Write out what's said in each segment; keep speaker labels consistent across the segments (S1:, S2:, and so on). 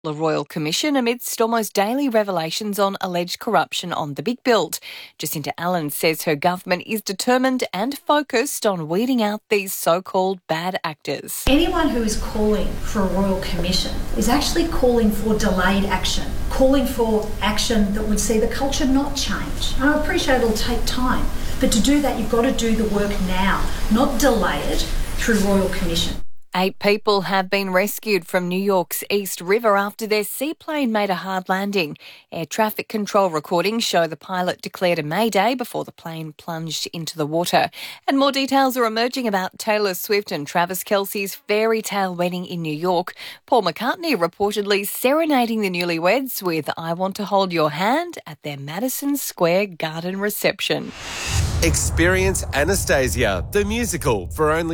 S1: The Royal Commission amidst almost daily revelations on alleged corruption on the big build. Jacinta Allen says her government is determined and focused on weeding out these so-called bad actors.
S2: Anyone who is calling for a Royal Commission is actually calling for delayed action, calling for action that would see the culture not change. And I appreciate it'll take time, but to do that you've got to do the work now, not delay it through Royal Commission.
S1: 8 people have been rescued from New York's East River after their seaplane made a hard landing. Air traffic control recordings show the pilot declared a mayday before the plane plunged into the water. And more details are emerging about Taylor Swift and Travis Kelce's fairy tale wedding in New York. Paul McCartney reportedly serenading the newlyweds with I Want to Hold Your Hand at their Madison Square Garden reception.
S3: Experience Anastasia, the musical, for only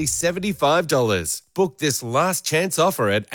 S3: $75. Book this last chance offer at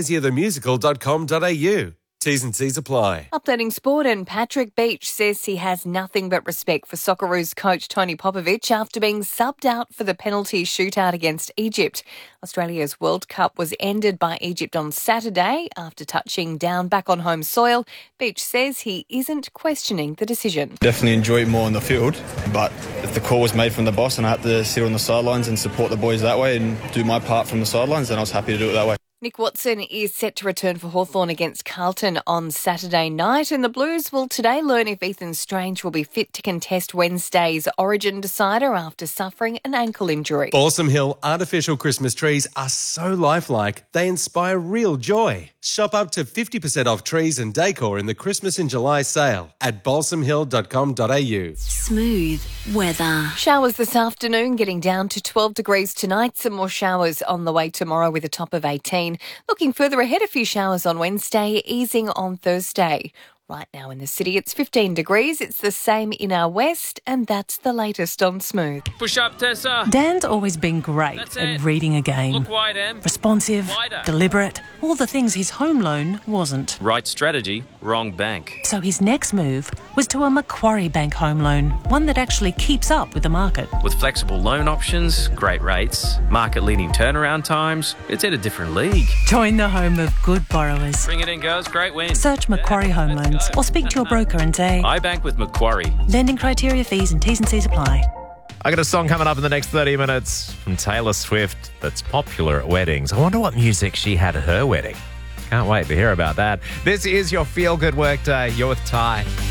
S3: anastasiathemusical.com.au. T's and C's apply.
S1: Updating sport, and Patrick Beach says he has nothing but respect for Socceroos coach Tony Popovic after being subbed out for the penalty shootout against Egypt. Australia's World Cup was ended by Egypt on Saturday after touching down back on home soil. Beach says he isn't questioning the decision.
S4: Definitely enjoy it more on the field, but if the call was made from the boss and I had to sit on the sidelines and support the boys that way and do my part from the sidelines, then I was happy to do it that way.
S1: Nick Watson is set to return for Hawthorn against Carlton on Saturday night, and the Blues will today learn if Ethan Strange will be fit to contest Wednesday's Origin decider after suffering an ankle injury.
S3: Balsam Hill artificial Christmas trees are so lifelike, they inspire real joy. Shop up to 50% off trees and decor in the Christmas in July sale at balsamhill.com.au.
S5: Smooth weather.
S1: Showers this afternoon, getting down to 12 degrees tonight. Some more showers on the way tomorrow with a top of 18. Looking further ahead, a few showers on Wednesday, easing on Thursday. Right now in the city, it's 15 degrees. It's the same in our west, and that's the latest on Smooth.
S6: Push up, Tessa.
S7: Dan's always been great at reading a game.
S6: Look wide, Em.
S7: Responsive,
S6: Wider.
S7: deliberate, all the things his home loan wasn't.
S6: Right strategy, wrong bank.
S7: So his next move was to a Macquarie Bank home loan, one that actually keeps up with the market.
S6: With flexible loan options, great rates, market-leading turnaround times, it's in a different league.
S7: Join the home of good borrowers.
S6: Bring it in, girls. Great win.
S7: Search Macquarie Home Loans or speak to your broker and say,
S6: I bank with Macquarie.
S7: lending criteria, fees and T's and C's apply.
S8: I got a song coming up in the next 30 minutes from Taylor Swift that's popular at weddings. I wonder what music she had at her wedding. Can't wait to hear about that. This is your Feel Good Workday. You're with Ty.